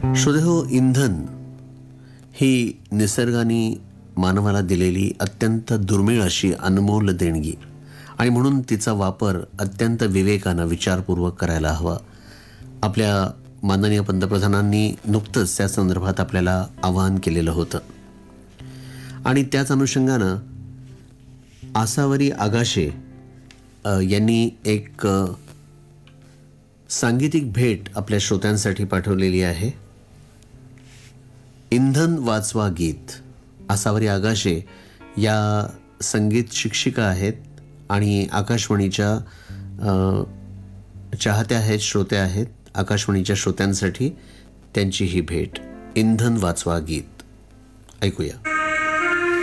श्रोतेहो, इंधन ही निसर्गाने मानवाला दिलेली अत्यंत दुर्मिळ अशी अनमोल देणगी आणि म्हणून तिचा वापर अत्यंत विवेकानं विचारपूर्वक करायला हवा. आपल्या माननीय पंतप्रधानांनी नुकतंच त्या संदर्भात आपल्याला आवाहन केलेलं होतं आणि त्याच अनुषंगानं आसावरी आगाशे यांनी एक सांगीतिक भेट आपल्या श्रोत्यांसाठी पाठवलेली आहे. इंधन वाचवा गीत. आसावरी आगाशे या संगीत शिक्षिका आहेत आणि आकाशवाणीच्या चाहत्या आहेत, श्रोत्या आहेत. आकाशवाणीच्या श्रोत्यांसाठी त्यांची ही भेट. इंधन वाचवा गीत ऐकूया.